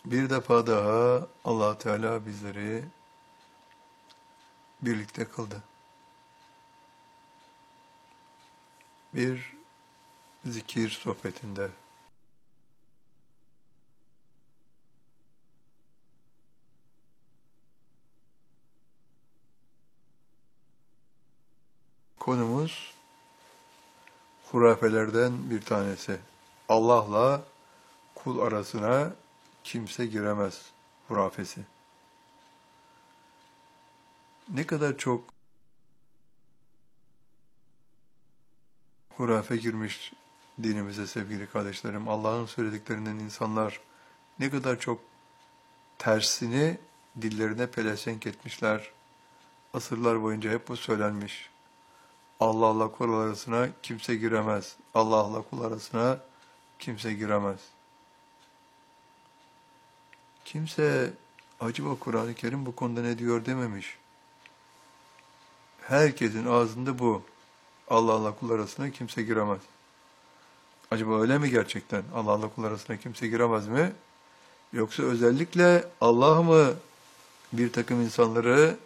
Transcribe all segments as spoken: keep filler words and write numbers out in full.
Bir defa daha Allah Teala bizleri birlikte kıldı. Bir zikir sohbetinde. Konumuz hurafelerden bir tanesi. Allah'la kul arasına kimse giremez hurafesi. Ne kadar çok hurafe girmiş dinimize sevgili kardeşlerim. Allah'ın söylediklerinden insanlar ne kadar çok tersini dillerine pelesenk etmişler. Asırlar boyunca hep bu söylenmiş. Allah'la kul arasına kimse giremez. Allah'la kul arasına kimse giremez. Kimse acaba Kur'an-ı Kerim bu konuda ne diyor dememiş. Herkesin ağzında bu. Allah'la kul arasına kimse giremez. Acaba öyle mi gerçekten? Allah'la kul arasına kimse giremez mi? Yoksa özellikle Allah mı bir takım insanları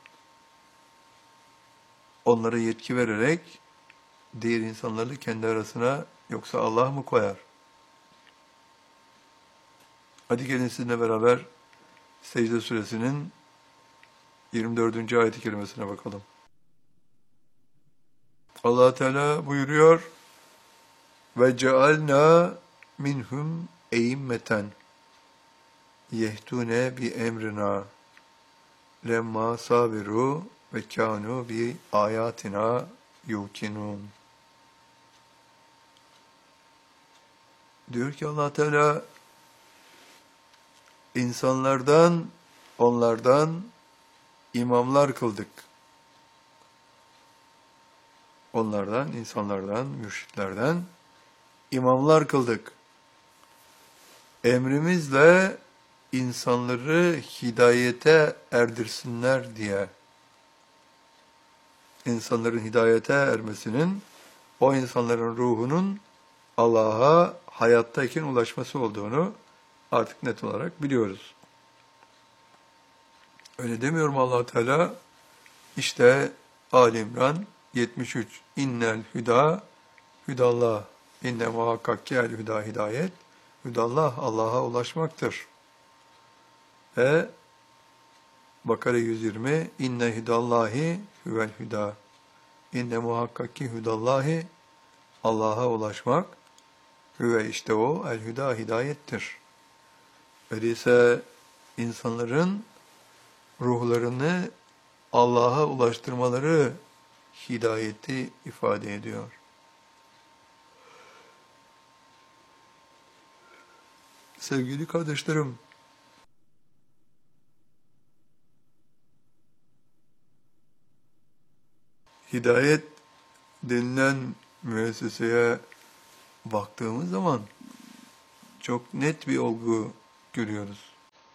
onlara yetki vererek diğer insanlarla kendi arasına yoksa Allah mı koyar? Hadi gelin sizinle beraber Secde Suresinin yirmi dördüncü ayet-i kerimesine bakalım. Allah Teala buyuruyor: ve cealna minhum e'immeten yehtune bi emrina lemma sabiru ve kanu bi ayatina yukinun. Diyor ki Allah Teala, insanlardan, onlardan imamlar kıldık. Onlardan, insanlardan, mürşitlerden imamlar kıldık. Emrimizle insanları hidayete erdirsinler diye. İnsanların hidayete ermesinin, o insanların ruhunun Allah'a hayattayken ulaşması olduğunu artık net olarak biliyoruz. Öyle demiyorum Allah Teala. İşte Ali İmran yetmiş üç. İnnel hüda hüdallah. İnne muhakkak ki el hüda hidayet. Hüdallah Allah'a ulaşmaktır. Ve Bakara yüz yirmi. İnne hüdallahi hüvel hüda. İnne muhakkak ki hüdallahi Allah'a ulaşmak. Hüve işte o el hüda hidayettir. Öyleyse insanların ruhlarını Allah'a ulaştırmaları hidayeti ifade ediyor. Sevgili kardeşlerim, hidayet denilen müesseseye baktığımız zaman çok net bir olgu görüyoruz.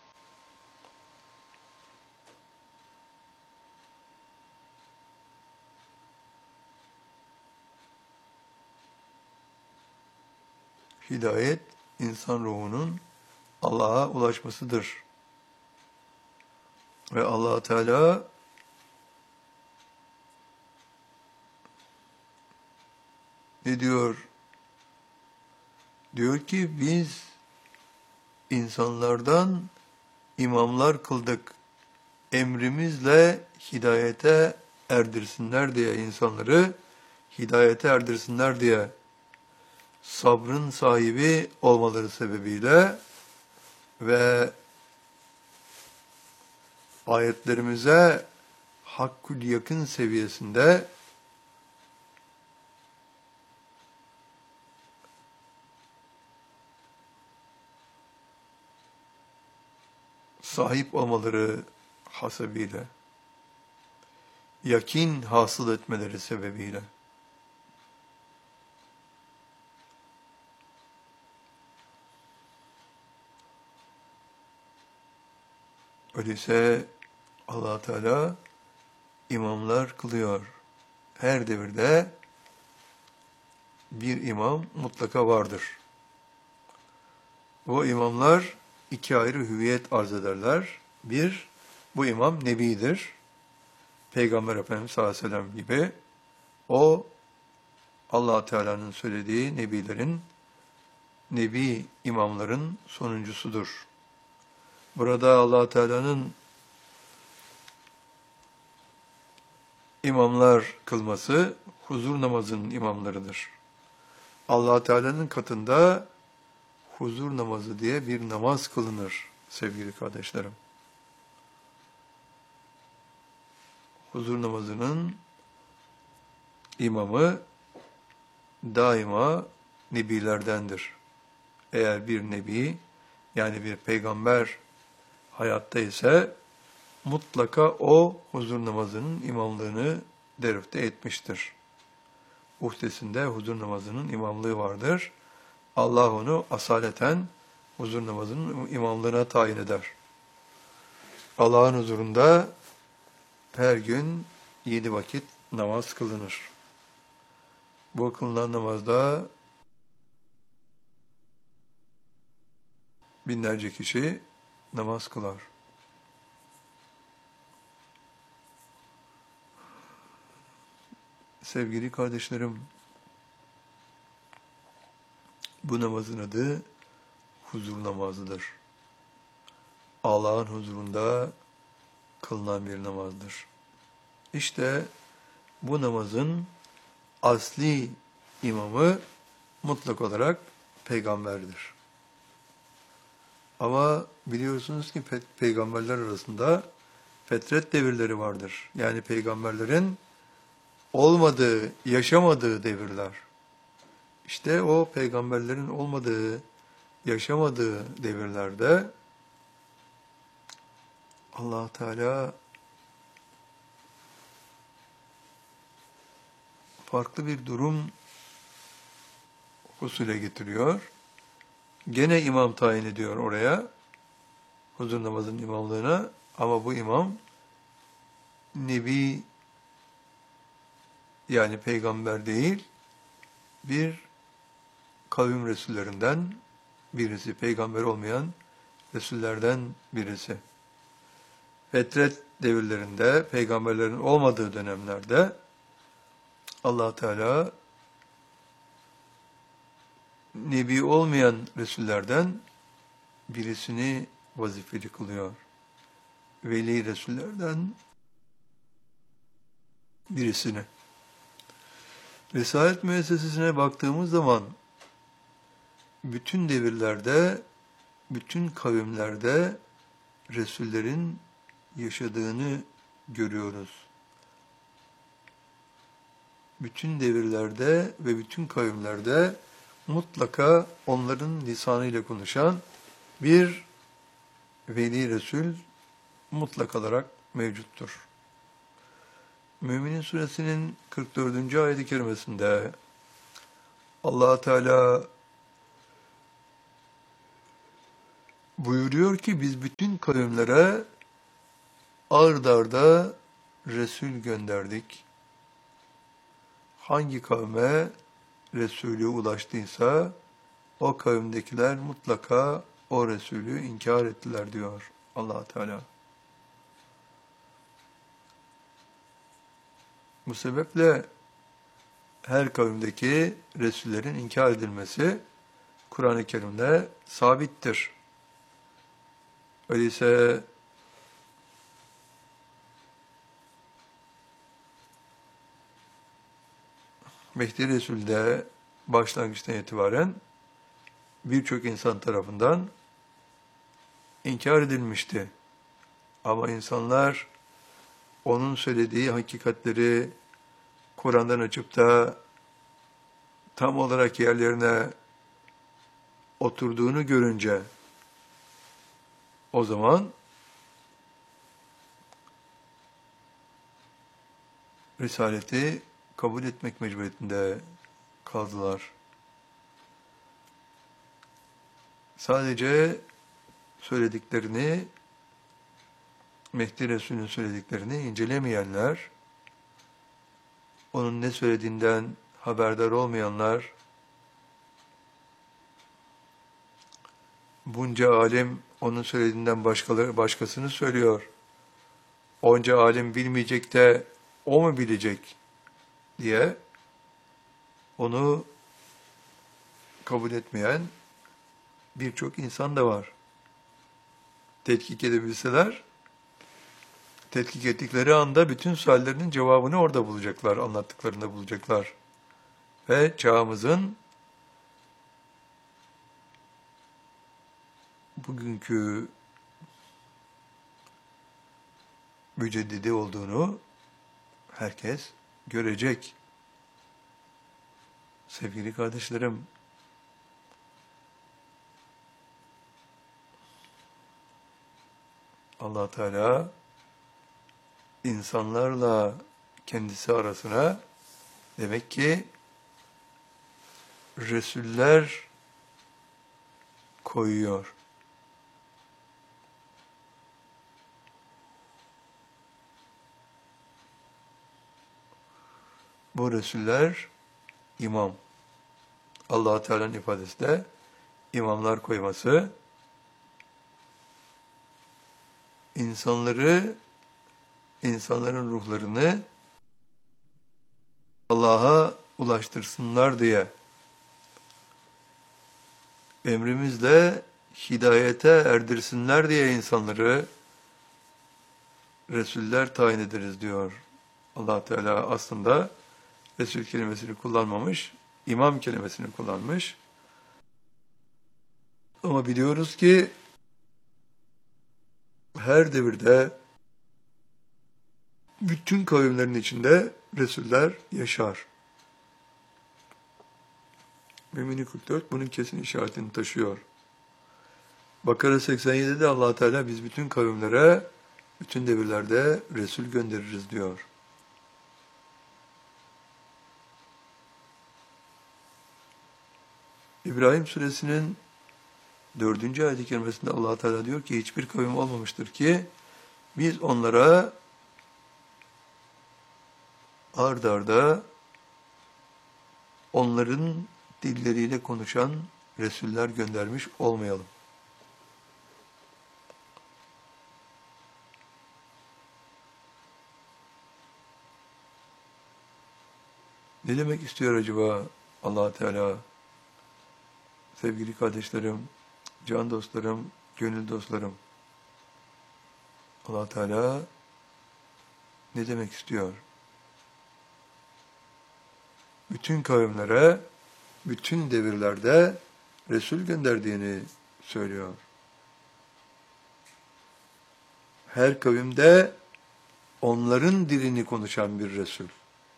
Hidayet, insan ruhunun Allah'a ulaşmasıdır. Ve Allah Teala ne diyor? Diyor ki biz insanlardan imamlar kıldık. Emrimizle hidayete erdirsinler diye, insanları hidayete erdirsinler diye, sabrın sahibi olmaları sebebiyle ve ayetlerimize hakkul yakın seviyesinde sahip olmaları hasebiyle, yakin hasıl etmeleri sebebiyle. Öyleyse Allah Teala imamlar kılıyor. Her devirde bir imam mutlaka vardır. Bu imamlar iki ayrı hüviyet arz ederler. Bir, bu imam nebidir. Peygamber Efendimiz sallallahu aleyhi ve sellem gibi. O, Allah Teala'nın söylediği nebilerin, nebi imamların sonuncusudur. Burada Allah Teala'nın imamlar kılması huzur namazının imamlarıdır. Allah Teala'nın katında huzur namazı diye bir namaz kılınır sevgili kardeşlerim. Huzur namazının imamı daima nebilerdendir. Eğer bir nebi, yani bir peygamber hayatta ise mutlaka o huzur namazının imamlığını derifte etmiştir. Uhdesinde huzur namazının imamlığı vardır. Allah onu asaleten huzur namazının imamlığına tayin eder. Allah'ın huzurunda her gün yedi vakit namaz kılınır. Bu kılınan namazda binlerce kişi namaz kılar. Sevgili kardeşlerim, bu namazın adı huzur namazıdır. Allah'ın huzurunda kılınan bir namazdır. İşte bu namazın asli imamı mutlak olarak peygamberdir. Ama biliyorsunuz ki pe- peygamberler arasında fetret devirleri vardır. Yani peygamberlerin olmadığı, yaşamadığı devirler. İşte o peygamberlerin olmadığı, yaşamadığı devirlerde Allah Teala farklı bir durum husule getiriyor. Gene imam tayin ediyor oraya, huzur namazının imamlığına, ama bu imam nebi, yani peygamber değil, bir kavim resullerinden birisi, peygamber olmayan resullerden birisi. Fetret devirlerinde, peygamberlerin olmadığı dönemlerde Allah Teala nebi olmayan resullerden birisini vazifeli kılıyor. Veli resullerden birisini. Risalet müessesesine baktığımız zaman bütün devirlerde, bütün kavimlerde resullerin yaşadığını görüyoruz. Bütün devirlerde ve bütün kavimlerde mutlaka onların lisanıyla konuşan bir veli resul mutlak olarak mevcuttur. Müminin Suresinin kırk dördüncü ayet-i kerimesinde Allah Teala buyuruyor ki biz bütün kavimlere ard arda Resul gönderdik. Hangi kavme Resulü ulaştıysa o kavimdekiler mutlaka o Resulü inkar ettiler diyor Allah Teala. Bu sebeple her kavimdeki Resullerin inkar edilmesi Kur'an-ı Kerim'de sabittir. Öyleyse Mehdi Resul'de başlangıçtan itibaren birçok insan tarafından inkar edilmişti. Ama insanlar onun söylediği hakikatleri Kur'an'dan açıp da tam olarak yerlerine oturduğunu görünce o zaman Risaleti kabul etmek mecburiyetinde kaldılar. Sadece söylediklerini, Mehdi Resulü'nün söylediklerini incelemeyenler, onun ne söylediğinden haberdar olmayanlar, bunca alim onun söylediğinden başkaları, başkasını söylüyor. Onca alim bilmeyecek de o mu bilecek diye onu kabul etmeyen birçok insan da var. Tetkik edebilseler, tetkik ettikleri anda bütün suallerinin cevabını orada bulacaklar, anlattıklarında bulacaklar. Ve çağımızın bugünkü müceddidi olduğunu herkes görecek. Sevgili kardeşlerim, Allah Teala insanlarla kendisi arasına demek ki Resuller koyuyor. Bu Resuller imam. Allah Teala'nın ifadesi de imamlar koyması insanları, insanların ruhlarını Allah'a ulaştırsınlar diye emrimizle hidayete erdirsinler diye insanları Resuller tayin ederiz diyor. Allah Teala aslında Resul kelimesini kullanmamış, imam kelimesini kullanmış. Ama biliyoruz ki her devirde bütün kavimlerin içinde Resuller yaşar. Mümin-i kırk dört bunun kesin işaretini taşıyor. Bakara seksen yedide Allah Teala biz bütün kavimlere, bütün devirlerde Resul göndeririz diyor. İbrahim suresinin dördüncü ayet-i kerimesinde Allah Teala diyor ki hiçbir kavim olmamıştır ki biz onlara ard arda onların dilleriyle konuşan Resuller göndermiş olmayalım. Ne demek istiyor acaba Allah Teala? Sevgili kardeşlerim, can dostlarım, gönül dostlarım. Allah Teala ne demek istiyor? Bütün kavimlere, bütün devirlerde Resul gönderdiğini söylüyor. Her kavimde onların dilini konuşan bir Resul.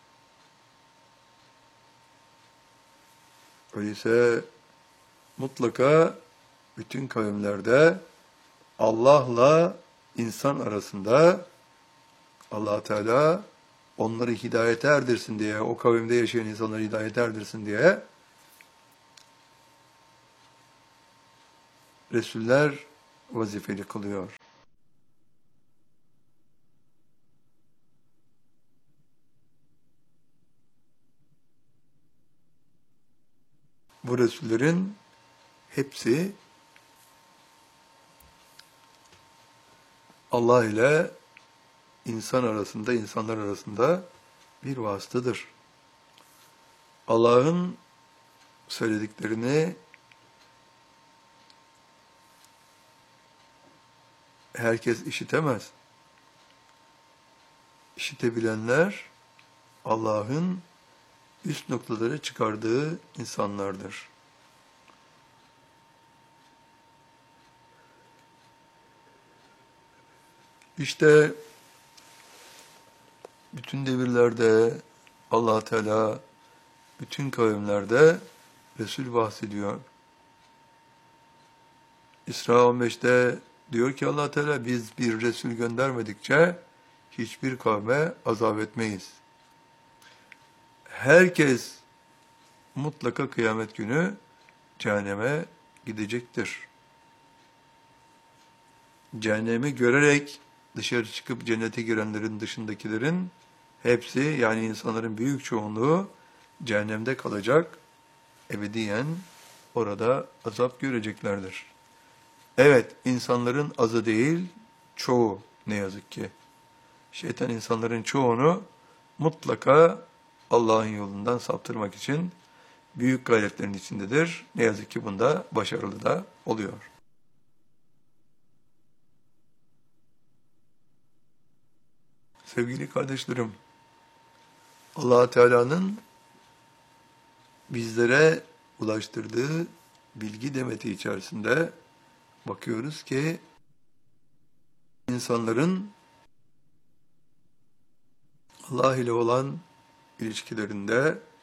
Öyleyse mutlaka bütün kavimlerde Allah'la insan arasında Allah Teala onları hidayete erdirsin diye, o kavimde yaşayan insanları hidayete erdirsin diye Resuller vazifeli kılıyor. Bu Resullerin hepsi Allah ile insan arasında, insanlar arasında bir vasıtadır. Allah'ın söylediklerini herkes işitemez. İşitebilenler Allah'ın üst noktaları çıkardığı insanlardır. İşte bütün devirlerde Allah Teala bütün kavimlerde Resul bahsediyor. İsra on beşte diyor ki Allah Teala biz bir Resul göndermedikçe hiçbir kavme azap etmeyiz. Herkes mutlaka kıyamet günü cehenneme gidecektir. Cehennemi görerek dışarı çıkıp cennete girenlerin dışındakilerin hepsi yani insanların büyük çoğunluğu cehennemde kalacak, ebediyen orada azap göreceklerdir. Evet, insanların azı değil, çoğu ne yazık ki. Şeytan insanların çoğunu mutlaka Allah'ın yolundan saptırmak için büyük gayretlerin içindedir. Ne yazık ki bunda başarılı da oluyor. Sevgili kardeşlerim, Allah Teala'nın bizlere ulaştırdığı bilgi demeti içerisinde bakıyoruz ki insanların Allah ile olan ilişkilerinde